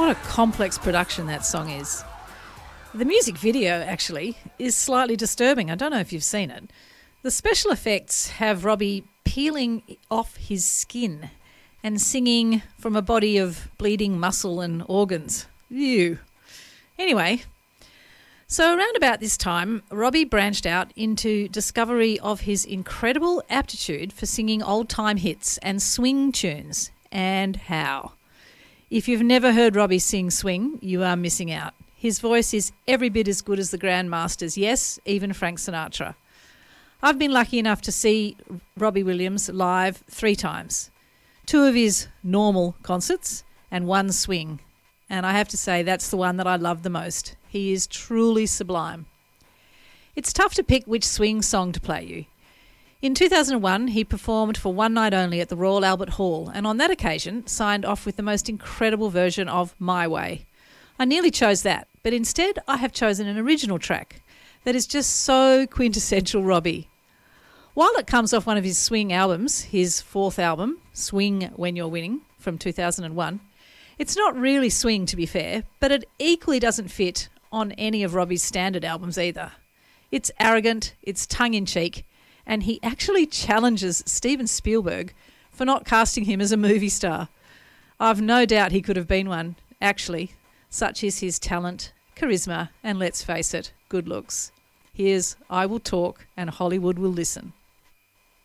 What a complex production that song is. The music video, actually, is slightly disturbing. I don't know if you've seen it. The special effects have Robbie peeling off his skin and singing from a body of bleeding muscle and organs. Ew. Anyway, so around about this time, Robbie branched out into discovery of his incredible aptitude for singing old-time hits and swing tunes. And how? If you've never heard Robbie sing swing, you are missing out. His voice is every bit as good as the Grandmasters, yes, even Frank Sinatra. I've been lucky enough to see Robbie Williams live 3 times. 2 of his normal concerts and 1 swing. And I have to say that's the one that I love the most. He is truly sublime. It's tough to pick which swing song to play you. In 2001, he performed for one night only at the Royal Albert Hall, and on that occasion signed off with the most incredible version of My Way. I nearly chose that, but instead I have chosen an original track that is just so quintessential Robbie. While it comes off one of his swing albums, his 4th album, Swing When You're Winning, from 2001, it's not really swing to be fair, but it equally doesn't fit on any of Robbie's standard albums either. It's arrogant, it's tongue-in-cheek, and he actually challenges Steven Spielberg for not casting him as a movie star. I've no doubt he could have been one, actually. Such is his talent, charisma, and let's face it, good looks. Here's I Will Talk and Hollywood Will Listen.